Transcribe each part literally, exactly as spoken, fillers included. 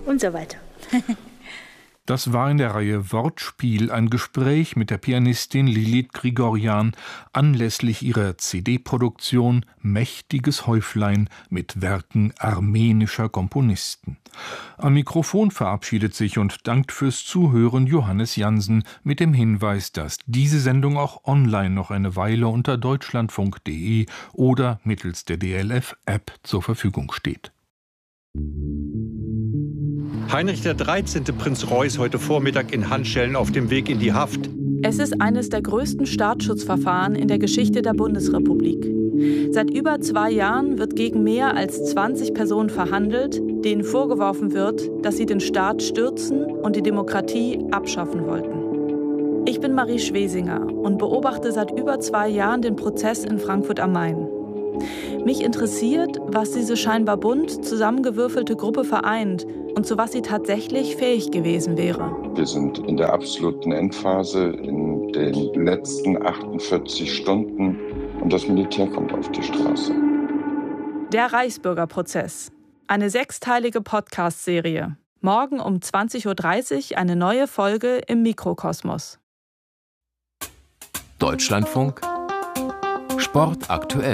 und so weiter. Das war in der Reihe Wortspiel ein Gespräch mit der Pianistin Lilith Grigorjan anlässlich ihrer C D-Produktion Mächtiges Häuflein mit Werken armenischer Komponisten. Am Mikrofon verabschiedet sich und dankt fürs Zuhören Johannes Jansen mit dem Hinweis, dass diese Sendung auch online noch eine Weile unter deutschlandfunk punkt de oder mittels der D L F-App zur Verfügung steht. Heinrich der dreizehnte. Prinz Reuß heute Vormittag in Handschellen auf dem Weg in die Haft. Es ist eines der größten Staatsschutzverfahren in der Geschichte der Bundesrepublik. Seit über zwei Jahren wird gegen mehr als zwanzig Personen verhandelt, denen vorgeworfen wird, dass sie den Staat stürzen und die Demokratie abschaffen wollten. Ich bin Marie Schwesinger und beobachte seit über zwei Jahren den Prozess in Frankfurt am Main. Mich interessiert, was diese scheinbar bunt zusammengewürfelte Gruppe vereint und zu was sie tatsächlich fähig gewesen wäre. Wir sind in der absoluten Endphase, in den letzten achtundvierzig Stunden und das Militär kommt auf die Straße. Der Reichsbürgerprozess. Eine sechsteilige Podcast-Serie. Morgen um zwanzig Uhr dreißig eine neue Folge im Mikrokosmos. Deutschlandfunk Sport aktuell.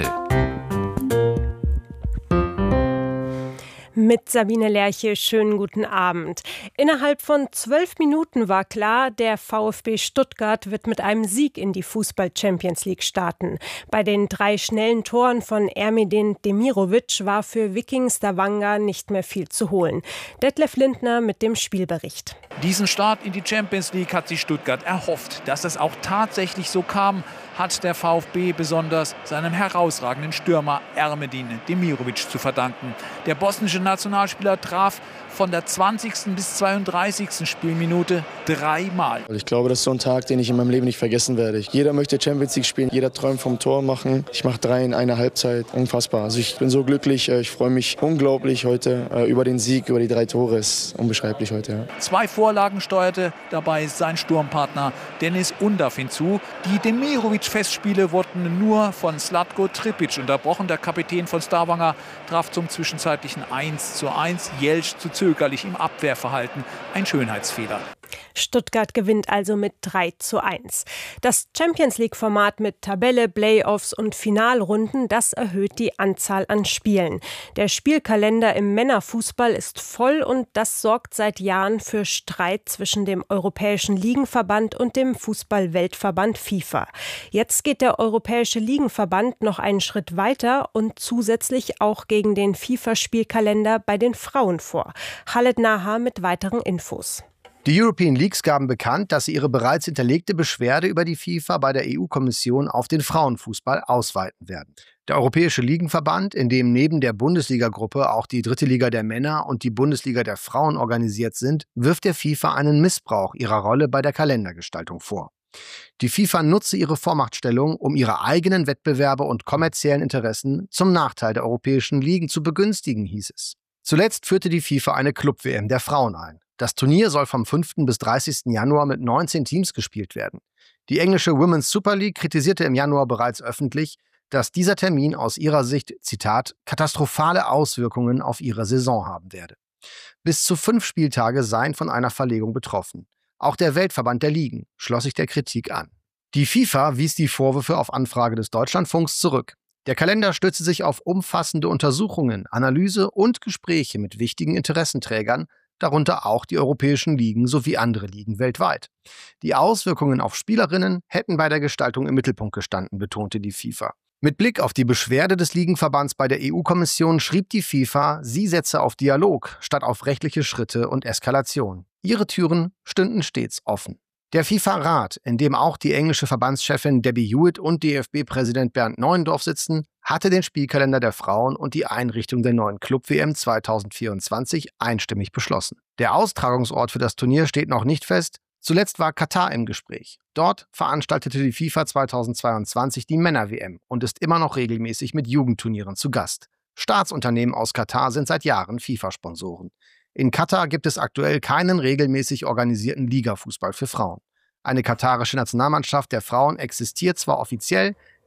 Mit Sabine Lerche, schönen guten Abend. Innerhalb von zwölf Minuten war klar, der VfB Stuttgart wird mit einem Sieg in die Fußball-Champions League starten. Bei den drei schnellen Toren von Ermedin Demirovic war für Viking Stavanger nicht mehr viel zu holen. Detlef Lindner mit dem Spielbericht. Diesen Start in die Champions League hat sich Stuttgart erhofft. Dass es auch tatsächlich so kam, hat der VfB besonders seinem herausragenden Stürmer Ermedin Demirovic zu verdanken. Der bosnische Nationalspieler traf von der zwanzigsten bis zweiunddreißigsten Spielminute dreimal. Ich glaube, das ist so ein Tag, den ich in meinem Leben nicht vergessen werde. Jeder möchte Champions League spielen, jeder träumt vom Tor machen. Ich mache drei in einer Halbzeit, unfassbar. Also ich bin so glücklich, ich freue mich unglaublich heute über den Sieg, über die drei Tore. Es ist unbeschreiblich heute. Ja. Zwei Vorlagen steuerte dabei sein Sturmpartner Dennis Undav hinzu. Die Demirovic-Festspiele wurden nur von Zlatko Tripic unterbrochen. Der Kapitän von Stavanger traf zum zwischenzeitlichen eins zu eins. Jelsch zu zögerlich im Abwehrverhalten. Ein Schönheitsfehler. Stuttgart gewinnt also mit drei zu eins. Das Champions-League-Format mit Tabelle, Playoffs und Finalrunden, das erhöht die Anzahl an Spielen. Der Spielkalender im Männerfußball ist voll und das sorgt seit Jahren für Streit zwischen dem Europäischen Ligenverband und dem Fußball-Weltverband FIFA. Jetzt geht der Europäische Ligenverband noch einen Schritt weiter und zusätzlich auch gegen den FIFA-Spielkalender bei den Frauen vor. Khaled Naha mit weiteren Infos. Die European Leagues gaben bekannt, dass sie ihre bereits hinterlegte Beschwerde über die FIFA bei der E U-Kommission auf den Frauenfußball ausweiten werden. Der Europäische Ligenverband, in dem neben der Bundesliga-Gruppe auch die dritte Liga der Männer und die Bundesliga der Frauen organisiert sind, wirft der FIFA einen Missbrauch ihrer Rolle bei der Kalendergestaltung vor. Die FIFA nutze ihre Vormachtstellung, um ihre eigenen Wettbewerbe und kommerziellen Interessen zum Nachteil der europäischen Ligen zu begünstigen, hieß es. Zuletzt führte die FIFA eine Club-W M der Frauen ein. Das Turnier soll vom fünften bis dreißigsten Januar mit neunzehn Teams gespielt werden. Die englische Women's Super League kritisierte im Januar bereits öffentlich, dass dieser Termin aus ihrer Sicht, Zitat, katastrophale Auswirkungen auf ihre Saison haben werde. Bis zu fünf Spieltage seien von einer Verlegung betroffen. Auch der Weltverband der Ligen schloss sich der Kritik an. Die FIFA wies die Vorwürfe auf Anfrage des Deutschlandfunks zurück. Der Kalender stütze sich auf umfassende Untersuchungen, Analyse und Gespräche mit wichtigen Interessenträgern, darunter auch die europäischen Ligen sowie andere Ligen weltweit. Die Auswirkungen auf Spielerinnen hätten bei der Gestaltung im Mittelpunkt gestanden, betonte die FIFA. Mit Blick auf die Beschwerde des Ligenverbands bei der E U-Kommission schrieb die FIFA, sie setze auf Dialog statt auf rechtliche Schritte und Eskalation. Ihre Türen stünden stets offen. Der FIFA-Rat, in dem auch die englische Verbandschefin Debbie Hewitt und D F B-Präsident Bernd Neuendorf sitzen, hatte den Spielkalender der Frauen und die Einrichtung der neuen Club-W M zweitausendvierundzwanzig einstimmig beschlossen. Der Austragungsort für das Turnier steht noch nicht fest. Zuletzt war Katar im Gespräch. Dort veranstaltete die FIFA zweitausendzweiundzwanzig die Männer-W M und ist immer noch regelmäßig mit Jugendturnieren zu Gast. Staatsunternehmen aus Katar sind seit Jahren FIFA-Sponsoren. In Katar gibt es aktuell keinen regelmäßig organisierten Ligafußball für Frauen. Eine katarische Nationalmannschaft der Frauen existiert zwar offiziell,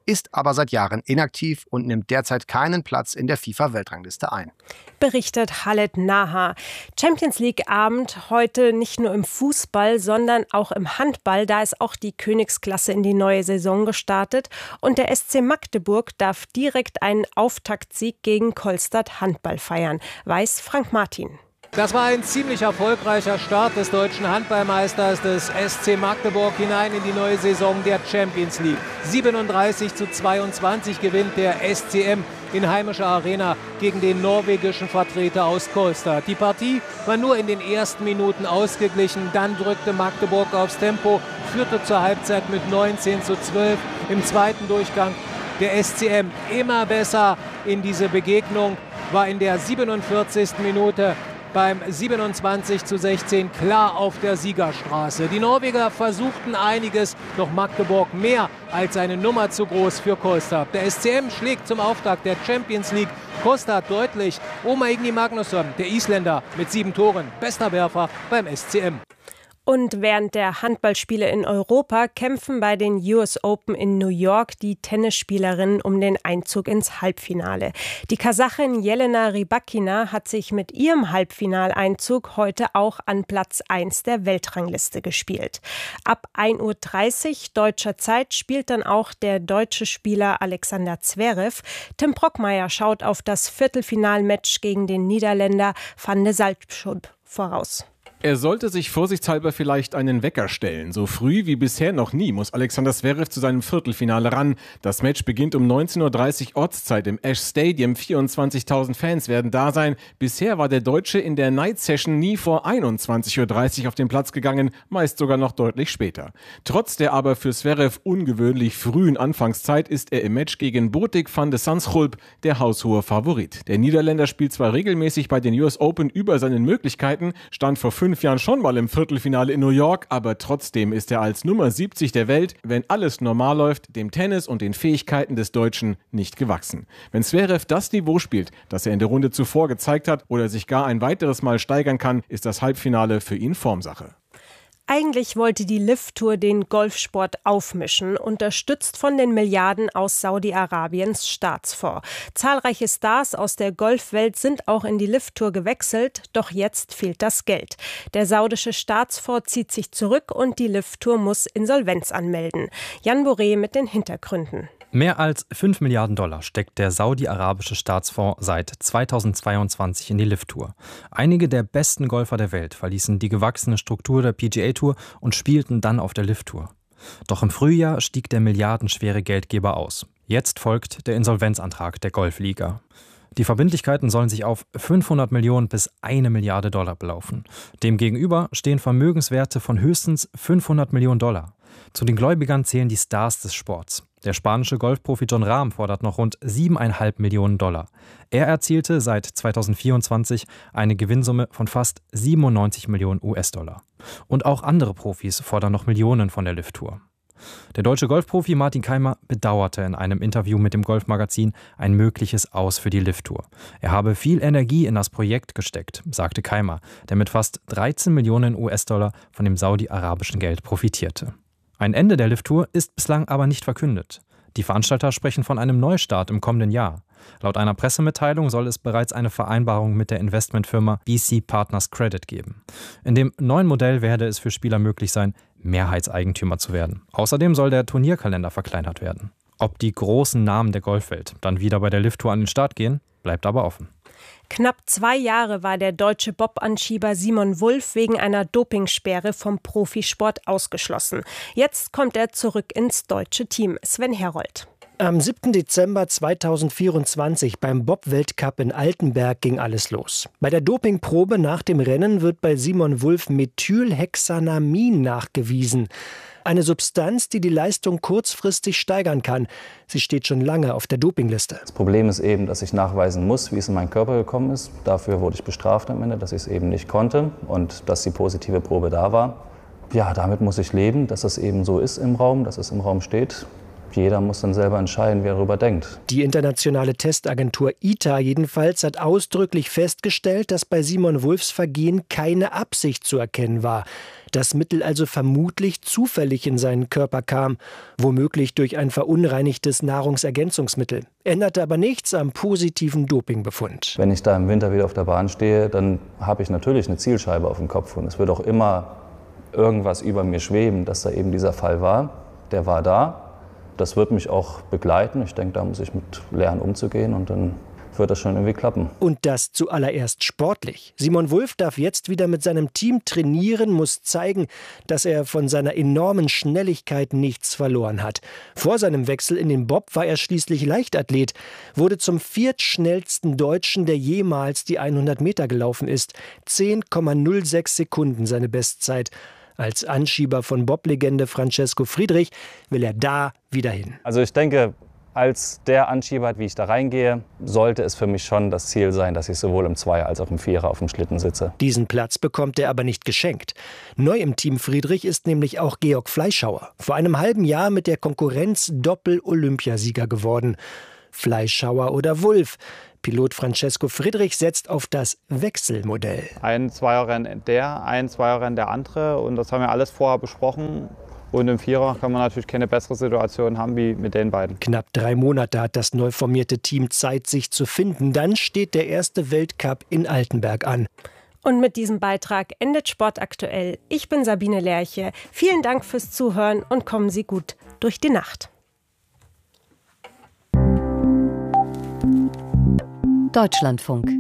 ist aber seit Jahren inaktiv und nimmt derzeit keinen Platz in der FIFA-Weltrangliste ein. Berichtet Khaled Naha. Champions League-Abend heute nicht nur im Fußball, sondern auch im Handball. Da ist auch die Königsklasse in die neue Saison gestartet. Und der S C Magdeburg darf direkt einen Auftaktsieg gegen Kolstad Handball feiern, weiß Frank Martin. Das war ein ziemlich erfolgreicher Start des deutschen Handballmeisters des S C Magdeburg hinein in die neue Saison der Champions League. siebenunddreißig zu zweiundzwanzig gewinnt der S C M in heimischer Arena gegen den norwegischen Vertreter aus Kolstad. Die Partie war nur in den ersten Minuten ausgeglichen. Dann drückte Magdeburg aufs Tempo, führte zur Halbzeit mit neunzehn zu zwölf. Im zweiten Durchgang der S C M immer besser in diese Begegnung, war in der siebenundvierzigsten Minute beim siebenundzwanzig zu sechzehn klar auf der Siegerstraße. Die Norweger versuchten einiges, doch Magdeburg mehr als eine Nummer zu groß für Kolstad. Der S C M schlägt zum Auftakt der Champions League Kolstad deutlich. Oma Igni Magnusson, der Isländer, mit sieben Toren, bester Werfer beim S C M. Und während der Handballspiele in Europa kämpfen bei den U S Open in New York die Tennisspielerinnen um den Einzug ins Halbfinale. Die Kasachin Jelena Rybakina hat sich mit ihrem Halbfinaleinzug heute auch an Platz eins der Weltrangliste gespielt. Ab ein Uhr dreißig deutscher Zeit spielt dann auch der deutsche Spieler Alexander Zverev. Tim Brockmeier schaut auf das Viertelfinalmatch gegen den Niederländer Van de Zalpschulp voraus. Er sollte sich vorsichtshalber vielleicht einen Wecker stellen. So früh wie bisher noch nie muss Alexander Zverev zu seinem Viertelfinale ran. Das Match beginnt um neunzehn Uhr dreißig Ortszeit im Ash Stadium. vierundzwanzigtausend Fans werden da sein. Bisher war der Deutsche in der Night Session nie vor einundzwanzig Uhr dreißig auf den Platz gegangen, meist sogar noch deutlich später. Trotz der aber für Zverev ungewöhnlich frühen Anfangszeit ist er im Match gegen Botic van de Zandschulp der haushohe Favorit. Der Niederländer spielt zwar regelmäßig bei den U S Open über seinen Möglichkeiten, stand vor fünf Jahren schon mal im Viertelfinale in New York, aber trotzdem ist er als Nummer siebzig der Welt, wenn alles normal läuft, dem Tennis und den Fähigkeiten des Deutschen nicht gewachsen. Wenn Zverev das Niveau spielt, das er in der Runde zuvor gezeigt hat oder sich gar ein weiteres Mal steigern kann, ist das Halbfinale für ihn Formsache. Eigentlich wollte die LIV-Tour den Golfsport aufmischen, unterstützt von den Milliarden aus Saudi-Arabiens Staatsfonds. Zahlreiche Stars aus der Golfwelt sind auch in die LIV-Tour gewechselt, doch jetzt fehlt das Geld. Der saudische Staatsfonds zieht sich zurück und die LIV-Tour muss Insolvenz anmelden. Jan Boré mit den Hintergründen. Mehr als fünf Milliarden Dollar steckt der saudi-arabische Staatsfonds seit zweitausendzweiundzwanzig in die LIV-Tour. Einige der besten Golfer der Welt verließen die gewachsene Struktur der P G A-Tour und spielten dann auf der LIV-Tour. Doch im Frühjahr stieg der milliardenschwere Geldgeber aus. Jetzt folgt der Insolvenzantrag der Golfliga. Die Verbindlichkeiten sollen sich auf fünfhundert Millionen bis eine Milliarde Dollar belaufen. Demgegenüber stehen Vermögenswerte von höchstens fünfhundert Millionen Dollar. Zu den Gläubigern zählen die Stars des Sports. Der spanische Golfprofi Jon Rahm fordert noch rund siebeneinhalb Millionen Dollar. Er erzielte seit zweitausendvierundzwanzig eine Gewinnsumme von fast siebenundneunzig Millionen U S-Dollar. Und auch andere Profis fordern noch Millionen von der LIV-Tour. Der deutsche Golfprofi Martin Keimer bedauerte in einem Interview mit dem Golfmagazin ein mögliches Aus für die LIV-Tour. Er habe viel Energie in das Projekt gesteckt, sagte Keimer, der mit fast dreizehn Millionen U S-Dollar von dem saudi-arabischen Geld profitierte. Ein Ende der LIV-Tour ist bislang aber nicht verkündet. Die Veranstalter sprechen von einem Neustart im kommenden Jahr. Laut einer Pressemitteilung soll es bereits eine Vereinbarung mit der Investmentfirma B C Partners Credit geben. In dem neuen Modell werde es für Spieler möglich sein, Mehrheitseigentümer zu werden. Außerdem soll der Turnierkalender verkleinert werden. Ob die großen Namen der Golfwelt dann wieder bei der LIV-Tour an den Start gehen, bleibt aber offen. Knapp zwei Jahre war der deutsche Bob-Anschieber Simon Wulff wegen einer Dopingsperre vom Profisport ausgeschlossen. Jetzt kommt er zurück ins deutsche Team. Sven Herold. Am siebten Dezember zweitausendvierundzwanzig beim Bob-Weltcup in Altenberg ging alles los. Bei der Dopingprobe nach dem Rennen wird bei Simon Wulff Methylhexanamin nachgewiesen. Eine Substanz, die die Leistung kurzfristig steigern kann. Sie steht schon lange auf der Dopingliste. Das Problem ist eben, dass ich nachweisen muss, wie es in meinen Körper gekommen ist. Dafür wurde ich bestraft am Ende, dass ich es eben nicht konnte und dass die positive Probe da war. Ja, damit muss ich leben, dass es eben so ist im Raum, dass es im Raum steht. jeder muss dann selber entscheiden, wie er darüber denkt. Die internationale Testagentur I T A jedenfalls hat ausdrücklich festgestellt, dass bei Simon Wulfs Vergehen keine Absicht zu erkennen war. Das Mittel also vermutlich zufällig in seinen Körper kam, womöglich durch ein verunreinigtes Nahrungsergänzungsmittel. Änderte aber nichts am positiven Dopingbefund. Wenn ich da im Winter wieder auf der Bahn stehe, dann habe ich natürlich eine Zielscheibe auf dem Kopf. Und es wird auch immer irgendwas über mir schweben, dass da eben dieser Fall war. Der war da. Das wird mich auch begleiten. Ich denke, da muss ich mit lernen, umzugehen, und dann wird das schon irgendwie klappen. Und das zuallererst sportlich. Simon Wulf darf jetzt wieder mit seinem Team trainieren, muss zeigen, dass er von seiner enormen Schnelligkeit nichts verloren hat. Vor seinem Wechsel in den Bob war er schließlich Leichtathlet, wurde zum viertschnellsten Deutschen, der jemals die hundert Meter gelaufen ist. zehn Komma null sechs Sekunden seine Bestzeit. Als Anschieber von Bob-Legende Francesco Friedrich will er da wieder hin. Also ich denke, als der Anschieber, wie ich da reingehe, sollte es für mich schon das Ziel sein, dass ich sowohl im Zweier als auch im Vierer auf dem Schlitten sitze. Diesen Platz bekommt er aber nicht geschenkt. Neu im Team Friedrich ist nämlich auch Georg Fleischhauer. Vor einem halben Jahr mit der Konkurrenz Doppel-Olympiasieger geworden. Fleischhauer oder Wulf? Pilot Francesco Friedrich setzt auf das Wechselmodell. Ein Zweierrennen der, ein Zweierrennen der andere, und das haben wir alles vorher besprochen. Und im Vierer kann man natürlich keine bessere Situation haben wie mit den beiden. Knapp drei Monate hat das neu formierte Team Zeit, sich zu finden. Dann steht der erste Weltcup in Altenberg an. Und mit diesem Beitrag endet Sport aktuell. Ich bin Sabine Lerche. Vielen Dank fürs Zuhören und kommen Sie gut durch die Nacht. Deutschlandfunk.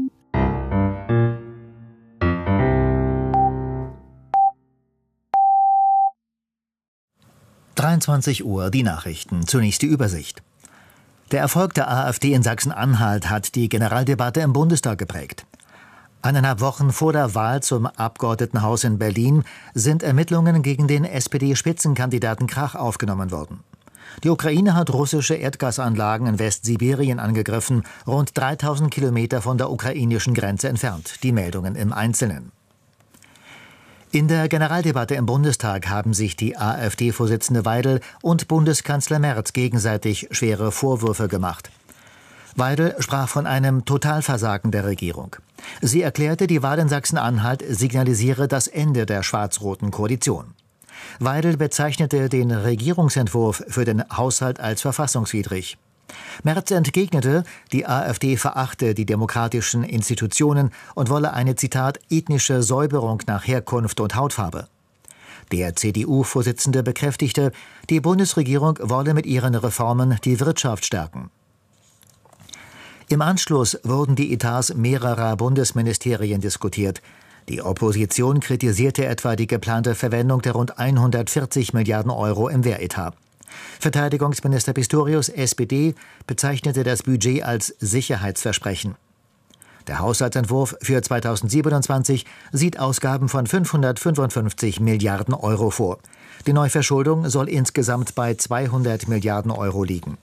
dreiundzwanzig Uhr, die Nachrichten. Zunächst die Übersicht. Der Erfolg der AfD in Sachsen-Anhalt hat die Generaldebatte im Bundestag geprägt. Eineinhalb Wochen vor der Wahl zum Abgeordnetenhaus in Berlin sind Ermittlungen gegen den S P D-Spitzenkandidaten Krach aufgenommen worden. Die Ukraine hat russische Erdgasanlagen in Westsibirien angegriffen, rund dreitausend Kilometer von der ukrainischen Grenze entfernt. Die Meldungen im Einzelnen. In der Generaldebatte im Bundestag haben sich die AfD-Vorsitzende Weidel und Bundeskanzler Merz gegenseitig schwere Vorwürfe gemacht. Weidel sprach von einem Totalversagen der Regierung. Sie erklärte, die Wahl in Sachsen-Anhalt signalisiere das Ende der schwarz-roten Koalition. Weidel bezeichnete den Regierungsentwurf für den Haushalt als verfassungswidrig. Merz entgegnete, die AfD verachte die demokratischen Institutionen und wolle eine, Zitat, ethnische Säuberung nach Herkunft und Hautfarbe. Der C D U-Vorsitzende bekräftigte, die Bundesregierung wolle mit ihren Reformen die Wirtschaft stärken. Im Anschluss wurden die Etats mehrerer Bundesministerien diskutiert. Die Opposition kritisierte etwa die geplante Verwendung der rund hundertvierzig Milliarden Euro im Wehretat. Verteidigungsminister Pistorius, S P D, bezeichnete das Budget als Sicherheitsversprechen. Der Haushaltsentwurf für zweitausendsiebenundzwanzig sieht Ausgaben von fünfhundertfünfundfünfzig Milliarden Euro vor. Die Neuverschuldung soll insgesamt bei zweihundert Milliarden Euro liegen.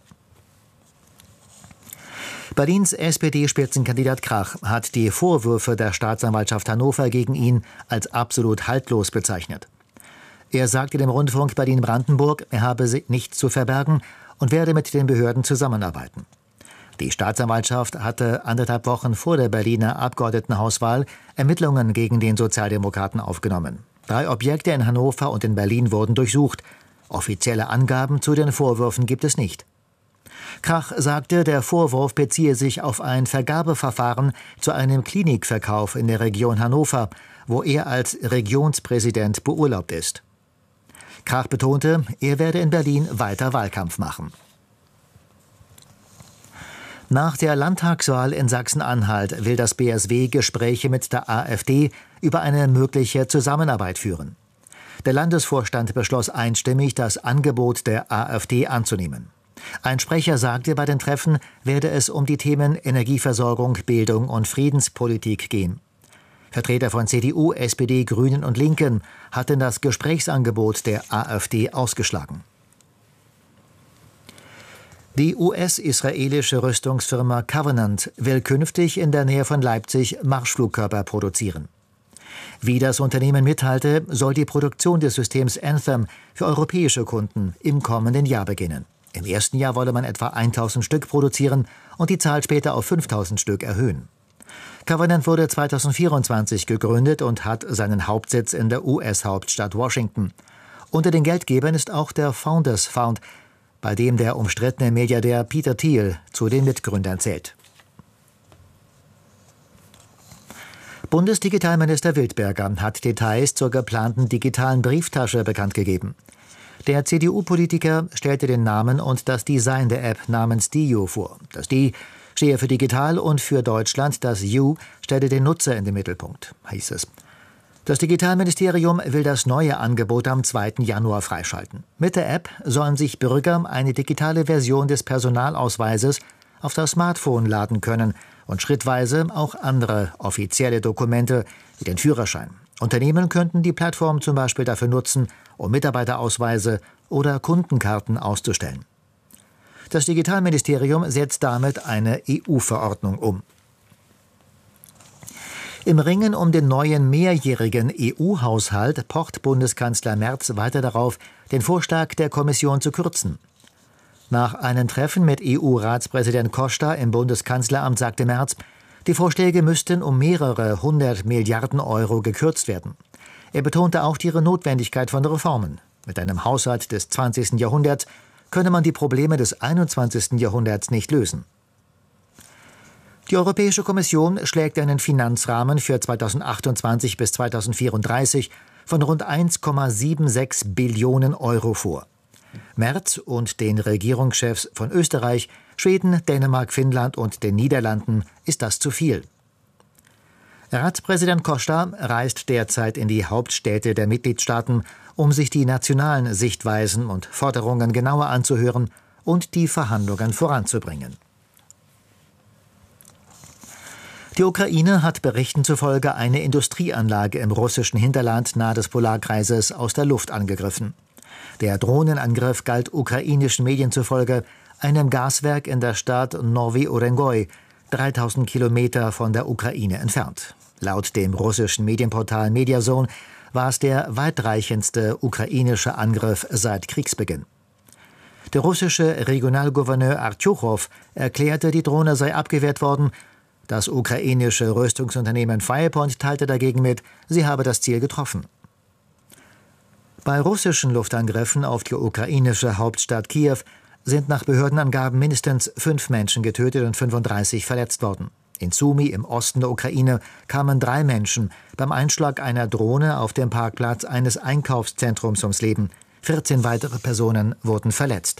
Berlins S P D-Spitzenkandidat Krach hat die Vorwürfe der Staatsanwaltschaft Hannover gegen ihn als absolut haltlos bezeichnet. Er sagte dem Rundfunk Berlin-Brandenburg, er habe nichts zu verbergen und werde mit den Behörden zusammenarbeiten. Die Staatsanwaltschaft hatte anderthalb Wochen vor der Berliner Abgeordnetenhauswahl Ermittlungen gegen den Sozialdemokraten aufgenommen. Drei Objekte in Hannover und in Berlin wurden durchsucht. Offizielle Angaben zu den Vorwürfen gibt es nicht. Krach sagte, der Vorwurf beziehe sich auf ein Vergabeverfahren zu einem Klinikverkauf in der Region Hannover, wo er als Regionspräsident beurlaubt ist. Krach betonte, er werde in Berlin weiter Wahlkampf machen. Nach der Landtagswahl in Sachsen-Anhalt will das B S W Gespräche mit der AfD über eine mögliche Zusammenarbeit führen. Der Landesvorstand beschloss einstimmig, das Angebot der AfD anzunehmen. Ein Sprecher sagte, bei den Treffen werde es um die Themen Energieversorgung, Bildung und Friedenspolitik gehen. Vertreter von C D U, S P D, Grünen und Linken hatten das Gesprächsangebot der AfD ausgeschlagen. Die U S-israelische Rüstungsfirma Covenant will künftig in der Nähe von Leipzig Marschflugkörper produzieren. Wie das Unternehmen mitteilte, soll die Produktion des Systems Anthem für europäische Kunden im kommenden Jahr beginnen. Im ersten Jahr wolle man etwa tausend Stück produzieren und die Zahl später auf fünftausend Stück erhöhen. Covenant wurde zweitausendvierundzwanzig gegründet und hat seinen Hauptsitz in der U S-Hauptstadt Washington. Unter den Geldgebern ist auch der Founders Fund, bei dem der umstrittene Milliardär Peter Thiel zu den Mitgründern zählt. Bundesdigitalminister Wildberger hat Details zur geplanten digitalen Brieftasche bekannt gegeben. Der C D U-Politiker stellte den Namen und das Design der App namens DIU vor. Das D stehe für digital und für Deutschland, das U stelle den Nutzer in den Mittelpunkt, hieß es. Das Digitalministerium will das neue Angebot am zweiten Januar freischalten. Mit der App sollen sich Bürger eine digitale Version des Personalausweises auf das Smartphone laden können und schrittweise auch andere offizielle Dokumente wie den Führerschein. Unternehmen könnten die Plattform zum Beispiel dafür nutzen, um Mitarbeiterausweise oder Kundenkarten auszustellen. Das Digitalministerium setzt damit eine E U-Verordnung um. Im Ringen um den neuen mehrjährigen E U-Haushalt pocht Bundeskanzler Merz weiter darauf, den Vorschlag der Kommission zu kürzen. Nach einem Treffen mit E U-Ratspräsident Costa im Bundeskanzleramt sagte Merz, die Vorschläge müssten um mehrere hundert Milliarden Euro gekürzt werden. Er betonte auch die Notwendigkeit von Reformen. Mit einem Haushalt des zwanzigsten Jahrhunderts könne man die Probleme des einundzwanzigsten Jahrhunderts nicht lösen. Die Europäische Kommission schlägt einen Finanzrahmen für zweitausendachtundzwanzig bis zweitausendvierunddreißig von rund eins Komma sechsundsiebzig Billionen Euro vor. Merz und den Regierungschefs von Österreich, Schweden, Dänemark, Finnland und den Niederlanden ist das zu viel. Ratspräsident Costa reist derzeit in die Hauptstädte der Mitgliedstaaten, um sich die nationalen Sichtweisen und Forderungen genauer anzuhören und die Verhandlungen voranzubringen. Die Ukraine hat Berichten zufolge eine Industrieanlage im russischen Hinterland nahe des Polarkreises aus der Luft angegriffen. Der Drohnenangriff galt ukrainischen Medien zufolge einem Gaswerk in der Stadt Nowy Urengoy, dreitausend Kilometer von der Ukraine entfernt. Laut dem russischen Medienportal Mediazone war es der weitreichendste ukrainische Angriff seit Kriegsbeginn. Der russische Regionalgouverneur Artjuchow erklärte, die Drohne sei abgewehrt worden. Das ukrainische Rüstungsunternehmen Firepoint teilte dagegen mit, sie habe das Ziel getroffen. Bei russischen Luftangriffen auf die ukrainische Hauptstadt Kiew sind nach Behördenangaben mindestens fünf Menschen getötet und fünfunddreißig verletzt worden. In Sumy im Osten der Ukraine kamen drei Menschen beim Einschlag einer Drohne auf dem Parkplatz eines Einkaufszentrums ums Leben. vierzehn weitere Personen wurden verletzt.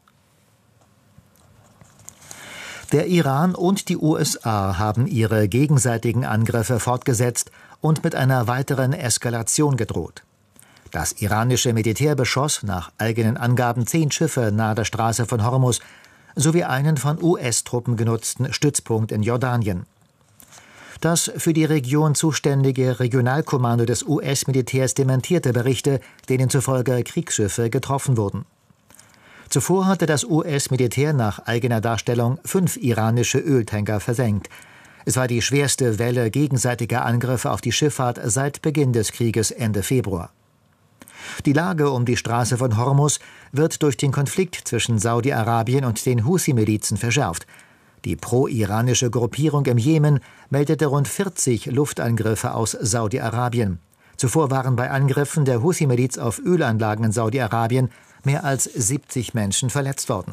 Der Iran und die U S A haben ihre gegenseitigen Angriffe fortgesetzt und mit einer weiteren Eskalation gedroht. Das iranische Militär beschoss nach eigenen Angaben zehn Schiffe nahe der Straße von Hormuz sowie einen von U S-Truppen genutzten Stützpunkt in Jordanien. Das für die Region zuständige Regionalkommando des U S-Militärs dementierte Berichte, denen zufolge Kriegsschiffe getroffen wurden. Zuvor hatte das U S-Militär nach eigener Darstellung fünf iranische Öltanker versenkt. Es war die schwerste Welle gegenseitiger Angriffe auf die Schifffahrt seit Beginn des Krieges Ende Februar. Die Lage um die Straße von Hormuz wird durch den Konflikt zwischen Saudi-Arabien und den Husi-Milizen verschärft. Die pro-iranische Gruppierung im Jemen meldete rund vierzig Luftangriffe aus Saudi-Arabien. Zuvor waren bei Angriffen der Husi-Miliz auf Ölanlagen in Saudi-Arabien mehr als siebzig Menschen verletzt worden.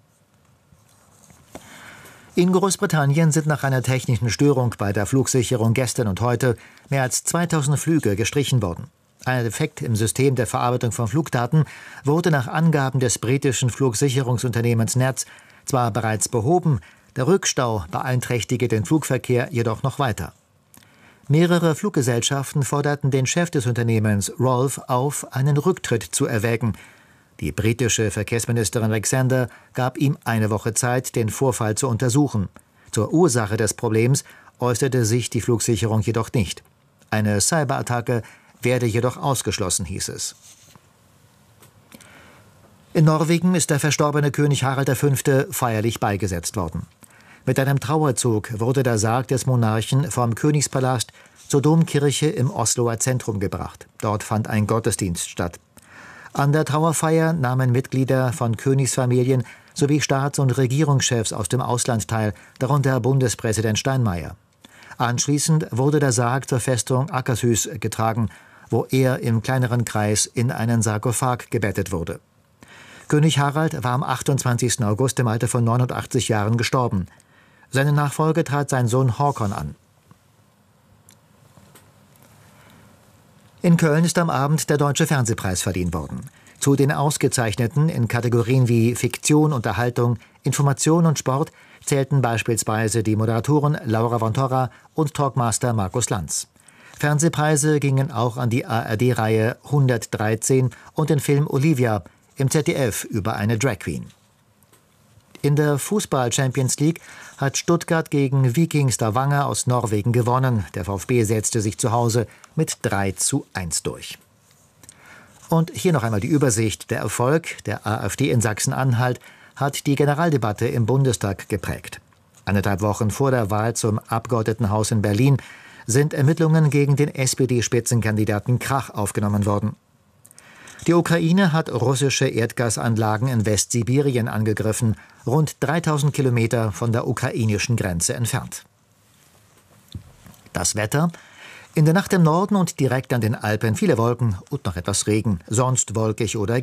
In Großbritannien sind nach einer technischen Störung bei der Flugsicherung gestern und heute mehr als zweitausend Flüge gestrichen worden. Ein Defekt im System der Verarbeitung von Flugdaten wurde nach Angaben des britischen Flugsicherungsunternehmens N A T S zwar bereits behoben, der Rückstau beeinträchtige den Flugverkehr jedoch noch weiter. Mehrere Fluggesellschaften forderten den Chef des Unternehmens Rolf auf, einen Rücktritt zu erwägen. Die britische Verkehrsministerin Alexander gab ihm eine Woche Zeit, den Vorfall zu untersuchen. Zur Ursache des Problems äußerte sich die Flugsicherung jedoch nicht. Eine Cyberattacke werde jedoch ausgeschlossen, hieß es. In Norwegen ist der verstorbene König Harald der Fünfte feierlich beigesetzt worden. Mit einem Trauerzug wurde der Sarg des Monarchen vom Königspalast zur Domkirche im Osloer Zentrum gebracht. Dort fand ein Gottesdienst statt. An der Trauerfeier nahmen Mitglieder von Königsfamilien sowie Staats- und Regierungschefs aus dem Ausland teil, darunter Bundespräsident Steinmeier. Anschließend wurde der Sarg zur Festung Akershus getragen, wo er im kleineren Kreis in einen Sarkophag gebettet wurde. König Harald war am achtundzwanzigsten August im Alter von neunundachtzig Jahren gestorben. Seine Nachfolge trat sein Sohn Håkon an. In Köln ist am Abend der Deutsche Fernsehpreis verliehen worden. Zu den Ausgezeichneten in Kategorien wie Fiktion, Unterhaltung, Information und Sport zählten beispielsweise die Moderatoren Laura von Torra und Talkmaster Markus Lanz. Fernsehpreise gingen auch an die A R D-Reihe hundertdreizehn und den Film Olivia im Z D F über eine Drag Queen. In der Fußball-Champions League hat Stuttgart gegen Viking Stavanger aus Norwegen gewonnen. Der VfB setzte sich zu Hause mit drei zu eins durch. Und hier noch einmal die Übersicht. Der Erfolg der AfD in Sachsen-Anhalt hat die Generaldebatte im Bundestag geprägt. Eineinhalb Wochen vor der Wahl zum Abgeordnetenhaus in Berlin sind Ermittlungen gegen den S P D-Spitzenkandidaten Krach aufgenommen worden. Die Ukraine hat russische Erdgasanlagen in Westsibirien angegriffen, rund dreitausend Kilometer von der ukrainischen Grenze entfernt. Das Wetter: In der Nacht im Norden und direkt an den Alpen viele Wolken und noch etwas Regen, sonst wolkig oder